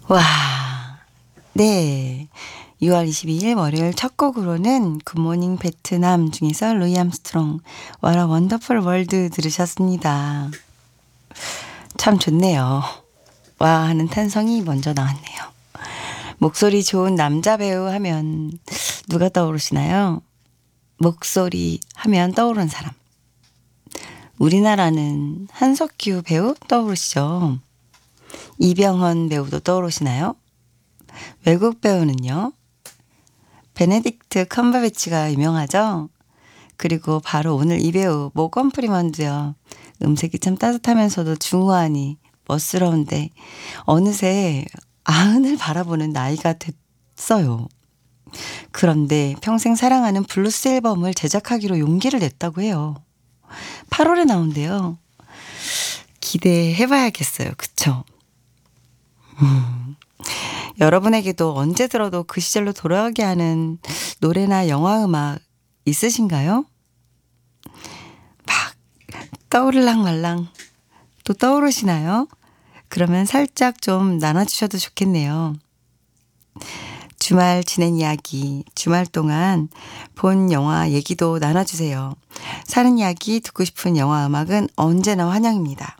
와, 네. 6월 22일 월요일 첫 곡으로는 굿모닝 베트남 중에서 루이 암스트롱 What a Wonderful World 들으셨습니다. 참 좋네요. 와 하는 탄성이 먼저 나왔네요. 목소리 좋은 남자 배우 하면 누가 떠오르시나요? 목소리 하면 떠오르는 사람. 우리나라는 한석규 배우 떠오르시죠? 이병헌 배우도 떠오르시나요? 외국 배우는요? 베네딕트 컴버배치가 유명하죠? 그리고 바로 오늘 이 배우 모건 프리먼도요. 음색이 참 따뜻하면서도 중후하니 멋스러운데 어느새 아흔을 바라보는 나이가 됐어요. 그런데 평생 사랑하는 블루스 앨범을 제작하기로 용기를 냈다고 해요. 8월에 나온대요. 기대해봐야겠어요. 그쵸? 여러분에게도 언제 들어도 그 시절로 돌아가게 하는 노래나 영화 음악 있으신가요? 막 떠오르랑 말랑 또 떠오르시나요? 그러면 살짝 좀 나눠주셔도 좋겠네요. 주말 지낸 이야기, 주말 동안 본 영화 얘기도 나눠주세요. 사는 이야기, 듣고 싶은 영화 음악은 언제나 환영입니다.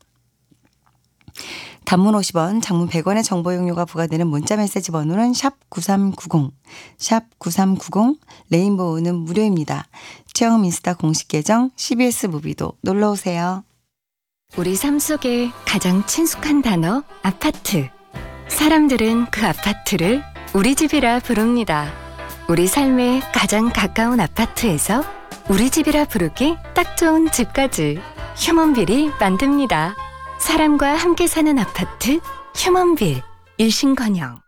단문 50원, 장문 100원의 정보 이용료가 부과되는 문자메시지 번호는 샵 9390, 샵 9390, 레인보우는 무료입니다. 체험 인스타 공식 계정 CBS 무비도 놀러오세요. 우리 삶 속에 가장 친숙한 단어 아파트. 사람들은 그 아파트를 우리 집이라 부릅니다. 우리 삶에 가장 가까운 아파트에서 우리 집이라 부르기 딱 좋은 집까지 휴먼빌이 만듭니다. 사람과 함께 사는 아파트 휴먼빌. 일신건영.